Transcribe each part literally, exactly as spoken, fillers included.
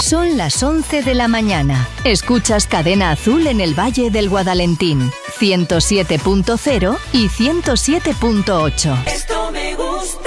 Son las once de la mañana. Escuchas Cadena Azul en el Valle del Guadalentín, ciento siete punto cero y ciento siete punto ocho. Esto me gusta.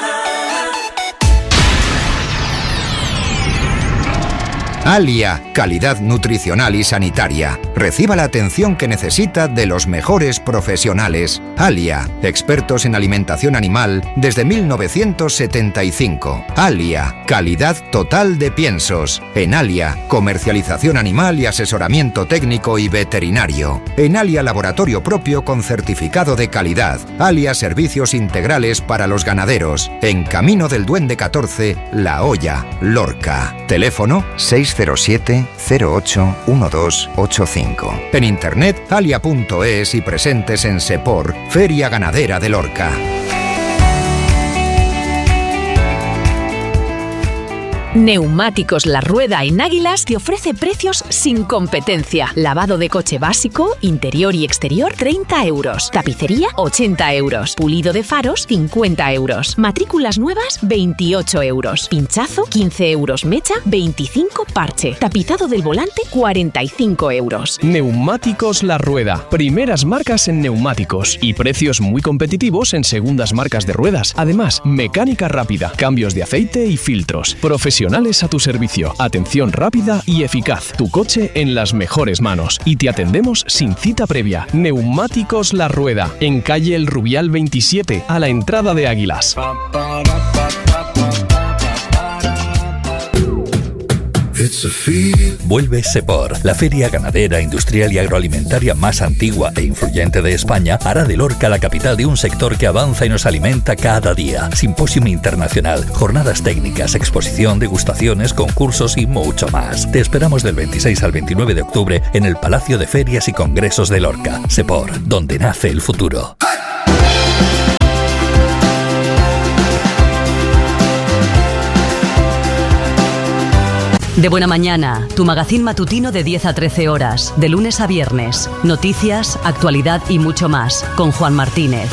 Alia, calidad nutricional y sanitaria. Reciba la atención que necesita de los mejores profesionales. Alia, expertos en alimentación animal desde mil novecientos setenta y cinco. Alia, calidad total de piensos. En Alia, comercialización animal y asesoramiento técnico y veterinario. En Alia, laboratorio propio con certificado de calidad. Alia, servicios integrales para los ganaderos. En Camino del Duende catorce, La Hoya, Lorca. Teléfono seis cero siete cero ocho uno dos ocho cinco. En internet alia punto es y presentes en Sepor, Feria Ganadera de Lorca. Neumáticos La Rueda en Águilas te ofrece precios sin competencia. Lavado de coche básico, interior y exterior, treinta euros. Tapicería, ochenta euros. Pulido de faros, cincuenta euros. Matrículas nuevas, veintiocho euros. Pinchazo, quince euros. Mecha, veinticinco parche. Tapizado del volante, cuarenta y cinco euros. Neumáticos La Rueda. Primeras marcas en neumáticos y precios muy competitivos en segundas marcas de ruedas. Además, mecánica rápida, cambios de aceite y filtros. Profesionales a tu servicio. Atención rápida y eficaz. Tu coche en las mejores manos. Y te atendemos sin cita previa. Neumáticos La Rueda. En calle El Rubial veintisiete, a la entrada de Águilas. Vuelve Sepor, la feria ganadera, industrial y agroalimentaria más antigua e influyente de España, hará de Lorca la capital de un sector que avanza y nos alimenta cada día. Simposium internacional, jornadas técnicas, exposición, degustaciones, concursos y mucho más. Te esperamos del veintiséis al veintinueve de octubre en el Palacio de Ferias y Congresos de Lorca. Sepor, donde nace el futuro. De Buena Mañana, tu magazín matutino de diez a trece horas, de lunes a viernes. Noticias, actualidad y mucho más, con Juan Martínez.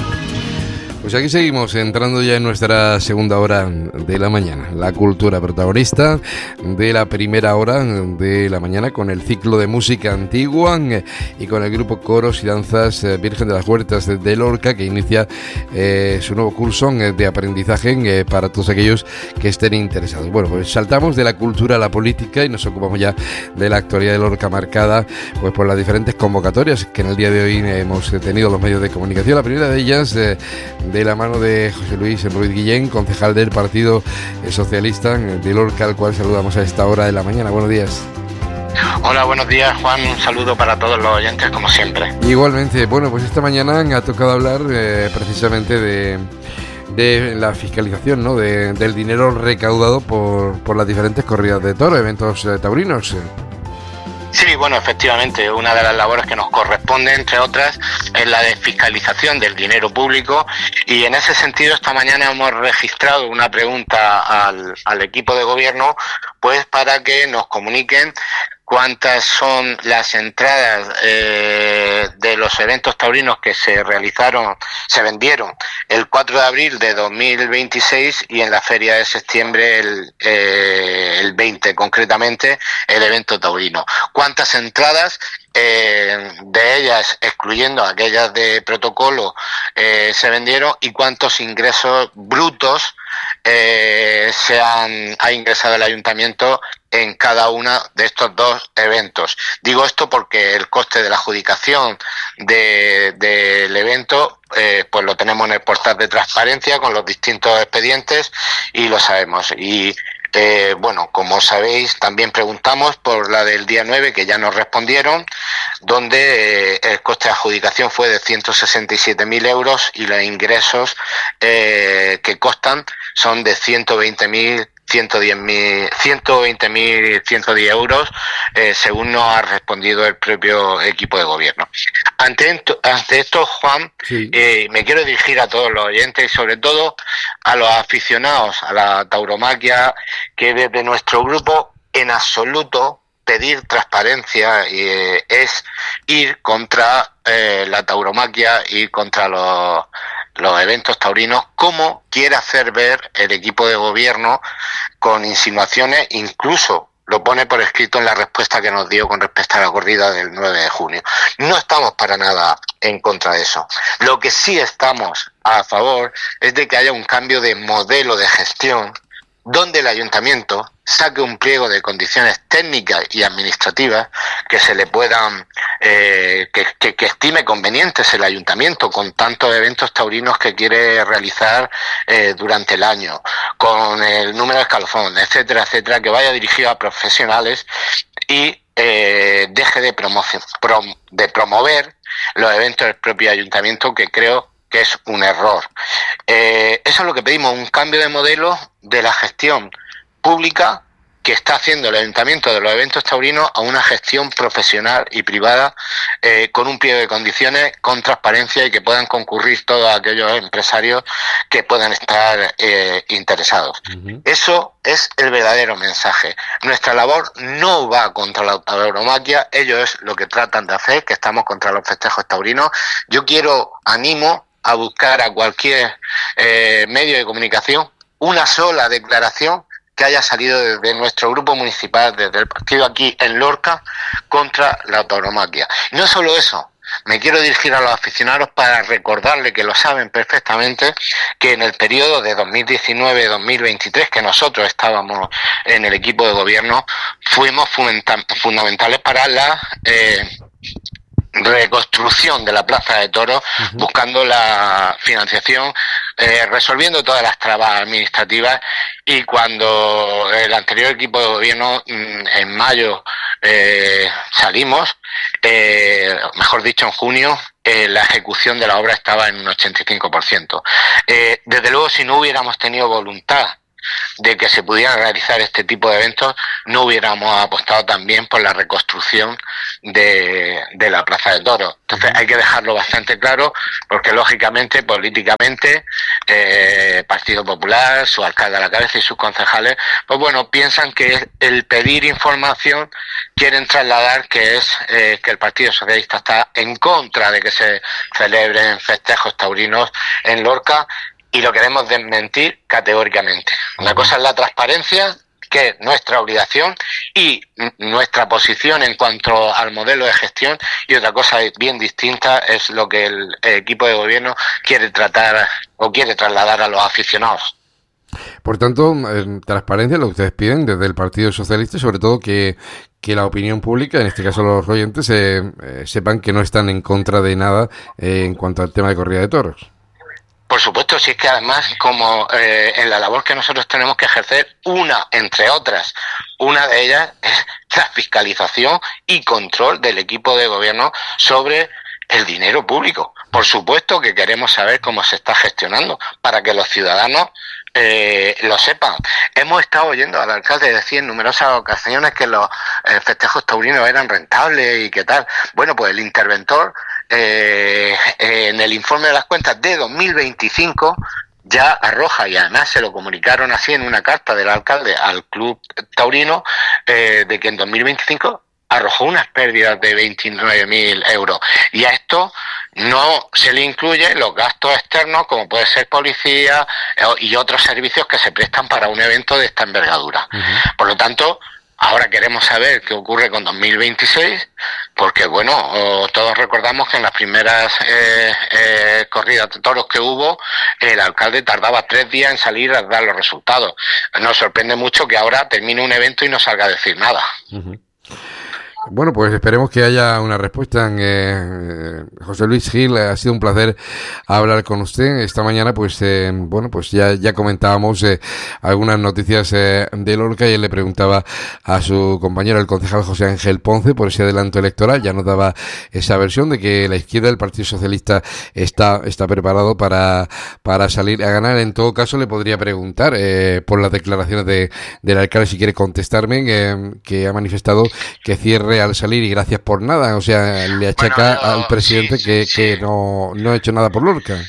Pues aquí seguimos entrando ya en nuestra segunda hora de la mañana. La cultura protagonista de la primera hora de la mañana con el ciclo de música antigua y con el grupo Coros y Danzas Virgen de las Huertas de Lorca, que inicia eh, su nuevo curso de aprendizaje eh, para todos aquellos que estén interesados. Bueno, pues saltamos de la cultura a la política y nos ocupamos ya de la actualidad de Lorca, marcada pues por las diferentes convocatorias que en el día de hoy hemos tenido los medios de comunicación. La primera de ellas eh, de la mano de José Luis Ruiz Guillén, concejal del Partido Socialista de Lorca, al cual saludamos a esta hora de la mañana. Buenos días. Hola, buenos días, Juan. Un saludo para todos los oyentes, como siempre. Igualmente. Bueno, pues esta mañana ha tocado hablar eh, precisamente de, de la fiscalización, ¿no? de, del dinero recaudado por, por las diferentes corridas de toros, eventos eh, taurinos. Sí, bueno, efectivamente, una de las labores que nos corresponde, entre otras, es la de fiscalización del dinero público, y en ese sentido esta mañana hemos registrado una pregunta al, al equipo de gobierno, pues para que nos comuniquen cuántas son las entradas eh, de los eventos taurinos que se realizaron, se vendieron el cuatro de abril de dos mil veintiséis y en la feria de septiembre el, eh, el veinte, concretamente el evento taurino. ¿Cuántas entradas? Eh, de ellas, excluyendo aquellas de protocolo, eh, se vendieron, y cuántos ingresos brutos eh, se han ha ingresado el ayuntamiento en cada uno de estos dos eventos. Digo esto porque el coste de la adjudicación de, del evento eh, pues lo tenemos en el portal de transparencia con los distintos expedientes y lo sabemos. Y Eh, bueno, como sabéis, también preguntamos por la del día nueve, que ya nos respondieron, donde eh, el coste de adjudicación fue de ciento sesenta y siete mil euros y los ingresos eh, que costan son de ciento veinte mil ciento diez mil, ciento veinte mil ciento diez euros, eh, según nos ha respondido el propio equipo de gobierno. Ante esto, ante esto Juan, sí. eh, me quiero dirigir a todos los oyentes y sobre todo a los aficionados a la tauromaquia, que desde nuestro grupo en absoluto pedir transparencia eh, es ir contra eh, la tauromaquia y contra los los eventos taurinos, como quiere hacer ver el equipo de gobierno con insinuaciones, incluso lo pone por escrito en la respuesta que nos dio con respecto a la corrida del nueve de junio. No estamos para nada en contra de eso. Lo que sí estamos a favor es de que haya un cambio de modelo de gestión, donde el ayuntamiento saque un pliego de condiciones técnicas y administrativas que se le puedan, eh, que, que, que estime convenientes el ayuntamiento con tantos eventos taurinos que quiere realizar eh, durante el año, con el número de escalafón, etcétera, etcétera, que vaya dirigido a profesionales y eh, deje de, promoción, prom, de promover los eventos del propio ayuntamiento, que creo que es un error. Eh, eso es lo que pedimos, un cambio de modelo de la gestión pública que está haciendo el ayuntamiento de los eventos taurinos a una gestión profesional y privada, eh, con un pliego de condiciones, con transparencia, y que puedan concurrir todos aquellos empresarios que puedan estar eh, interesados. Uh-huh. Eso es el verdadero mensaje. Nuestra labor no va contra la tauromaquia, ellos es lo que tratan de hacer, que estamos contra los festejos taurinos. Yo quiero, animo a buscar a cualquier eh, medio de comunicación una sola declaración que haya salido desde nuestro grupo municipal, desde el partido aquí en Lorca, contra la tauromaquia. Y no solo eso, me quiero dirigir a los aficionados para recordarle, que lo saben perfectamente, que en el periodo de dos mil diecinueve a dos mil veintitrés, que nosotros estábamos en el equipo de gobierno, fuimos fundamental, fundamentales para la eh, reconstrucción de la Plaza de Toros, uh-huh. buscando la financiación, eh, resolviendo todas las trabas administrativas, y cuando el anterior equipo de gobierno en mayo eh, salimos, eh, mejor dicho en junio, eh, la ejecución de la obra estaba en un ochenta y cinco por ciento. Eh, desde luego, si no hubiéramos tenido voluntad de que se pudieran realizar este tipo de eventos, no hubiéramos apostado también por la reconstrucción de, de la Plaza de Toros. Entonces hay que dejarlo bastante claro, porque lógicamente, políticamente, eh, Partido Popular, su alcalde a la cabeza y sus concejales, pues bueno, piensan que el pedir información, quieren trasladar que es eh, que el Partido Socialista está en contra de que se celebren festejos taurinos en Lorca, y lo queremos desmentir categóricamente. Una cosa es la transparencia, que es nuestra obligación y nuestra posición en cuanto al modelo de gestión, y otra cosa bien distinta es lo que el equipo de gobierno quiere tratar o quiere trasladar a los aficionados. Por tanto, eh, transparencia, lo que ustedes piden desde el Partido Socialista, y sobre todo que, que la opinión pública, en este caso los oyentes, eh, eh, sepan que no están en contra de nada eh, en cuanto al tema de corrida de toros. Por supuesto, si es que además, como eh, en la labor que nosotros tenemos que ejercer, una, entre otras, una de ellas es la fiscalización y control del equipo de gobierno sobre el dinero público. Por supuesto que queremos saber cómo se está gestionando, para que los ciudadanos eh, lo sepan. Hemos estado oyendo al alcalde decir en numerosas ocasiones que los eh, festejos taurinos eran rentables y qué tal. Bueno, pues el interventor, Eh, eh, en el informe de las cuentas de dos mil veinticinco ya arroja, y además se lo comunicaron así en una carta del alcalde al club taurino, eh, de que en dos mil veinticinco arrojó unas pérdidas de veintinueve mil euros, y a esto no se le incluyen los gastos externos, como puede ser policía eh, y otros servicios que se prestan para un evento de esta envergadura. Uh-huh. Por lo tanto, ahora queremos saber qué ocurre con dos mil veintiséis, porque bueno, todos recordamos que en las primeras eh, eh, corridas de toros que hubo, el alcalde tardaba tres días en salir a dar los resultados. Nos sorprende mucho que ahora termine un evento y no salga a decir nada. Uh-huh. Bueno, pues esperemos que haya una respuesta. Eh, José Luis Gil, ha sido un placer hablar con usted esta mañana. Pues eh, bueno, pues ya ya comentábamos eh, algunas noticias eh, de Lorca, y él le preguntaba a su compañero, el concejal José Ángel Ponce, por ese adelanto electoral. Ya nos daba esa versión de que la izquierda del Partido Socialista está está preparado para para salir a ganar. En todo caso, le podría preguntar eh, por las declaraciones de del alcalde, si quiere contestarme, eh, que ha manifestado que cierre al salir y gracias por nada. O sea, le achaca bueno, no, al presidente sí, que, sí. que no, no ha hecho nada por Lorca.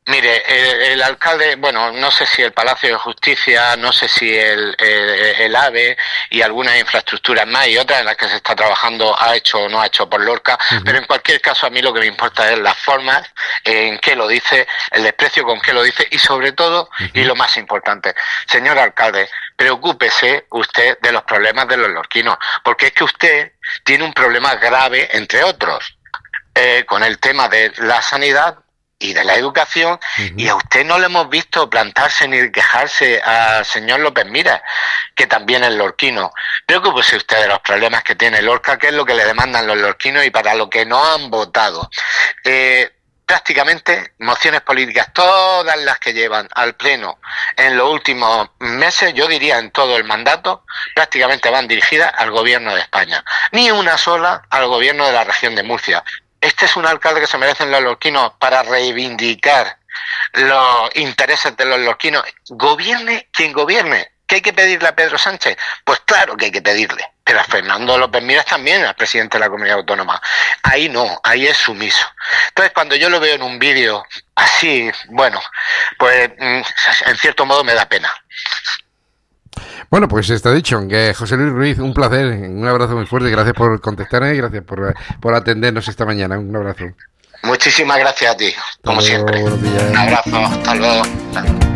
Mire, el, el alcalde, bueno, no sé si el Palacio de Justicia, no sé si el, el, el AVE y algunas infraestructuras más y otras en las que se está trabajando ha hecho o no ha hecho por Lorca, uh-huh. pero en cualquier caso a mí lo que me importa es las formas, en qué lo dice, el desprecio con qué lo dice y sobre todo, uh-huh. y lo más importante, señor alcalde, preocúpese usted de los problemas de los lorquinos, porque es que usted tiene un problema grave, entre otros, eh, con el tema de la sanidad y de la educación, uh-huh. y a usted no le hemos visto plantarse ni quejarse al señor López Miras, que también es lorquino. Preocúpese usted de los problemas que tiene Lorca, que es lo que le demandan los lorquinos y para lo que no han votado. Eh, prácticamente mociones políticas, todas las que llevan al pleno en los últimos meses, yo diría en todo el mandato, prácticamente van dirigidas al gobierno de España. Ni una sola al gobierno de la región de Murcia. Este es un alcalde que se merecen los lorquinos para reivindicar los intereses de los lorquinos. Gobierne quien gobierne. ¿Qué hay que pedirle a Pedro Sánchez? Pues claro que hay que pedirle. Pero a Fernando López Miras también, al presidente de la Comunidad Autónoma. Ahí no, ahí es sumiso. Entonces, cuando yo lo veo en un vídeo así, bueno, pues en cierto modo me da pena. Bueno, pues está dicho, que José Luis Ruiz, un placer, un abrazo muy fuerte, gracias por contestarme y gracias por, por atendernos esta mañana, un abrazo. Muchísimas gracias a ti, como hasta siempre. Luego, un abrazo, hasta luego.